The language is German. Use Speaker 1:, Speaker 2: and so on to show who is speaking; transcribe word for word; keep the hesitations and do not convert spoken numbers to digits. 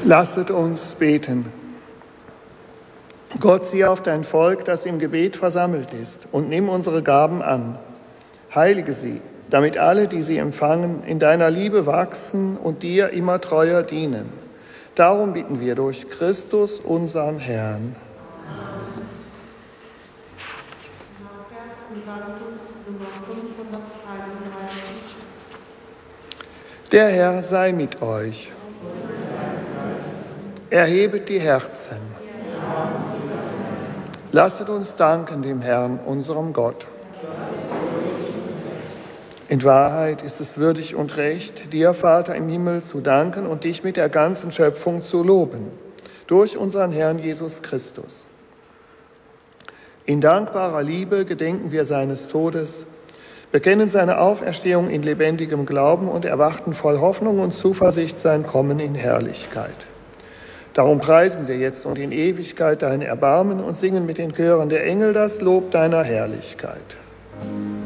Speaker 1: Lasset uns beten. Gott, sieh auf dein Volk, das im Gebet versammelt ist, und nimm unsere Gaben an. Heilige sie, damit alle, die sie empfangen, in deiner Liebe wachsen und dir immer treuer dienen. Darum bitten wir durch Christus, unseren Herrn. Der Herr sei mit euch. Erhebet die Herzen. Lasset uns danken dem Herrn, unserem Gott. In Wahrheit ist es würdig und recht, dir, Vater im Himmel, zu danken und dich mit der ganzen Schöpfung zu loben, durch unseren Herrn Jesus Christus. In dankbarer Liebe gedenken wir seines Todes, bekennen seine Auferstehung in lebendigem Glauben und erwarten voll Hoffnung und Zuversicht sein Kommen in Herrlichkeit. Darum preisen wir jetzt und in Ewigkeit dein Erbarmen und singen mit den Chören der Engel das Lob deiner Herrlichkeit.